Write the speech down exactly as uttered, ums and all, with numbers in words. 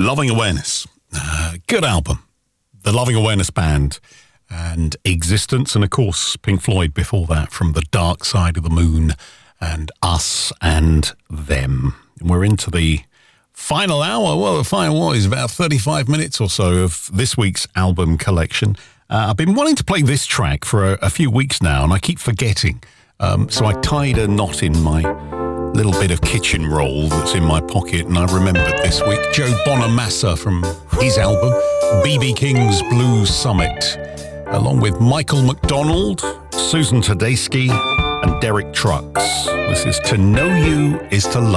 Loving Awareness. Uh, good album. The Loving Awareness Band and Existence, and of course Pink Floyd before that from The Dark Side of the Moon and Us and Them. And we're into the final hour. Well, the final hour is about thirty-five minutes or so of this week's album collection. Uh, I've been wanting to play this track for a, a few weeks now, and I keep forgetting. Um, so I tied a knot in my little bit of kitchen roll that's in my pocket, and I remembered this week Joe Bonamassa from his album B B King's Blues Summit, along with Michael McDonald, Susan Tedeschi and Derek Trucks. This is To Know You Is To Love.